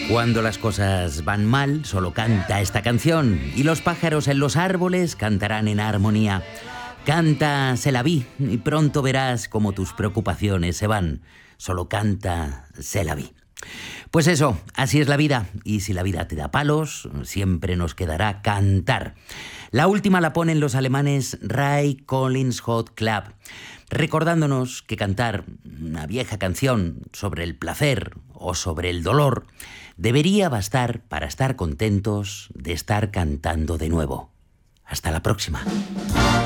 Cuando las cosas van mal, solo canta esta canción y los pájaros en los árboles cantarán en armonía. Canta C'est la vie y pronto verás cómo tus preocupaciones se van. Solo canta C'est la vie. Pues eso, así es la vida, y si la vida te da palos, siempre nos quedará cantar. La última la ponen los alemanes Ray Collins Hot Club, recordándonos que cantar una vieja canción sobre el placer o sobre el dolor debería bastar para estar contentos de estar cantando de nuevo. Hasta la próxima.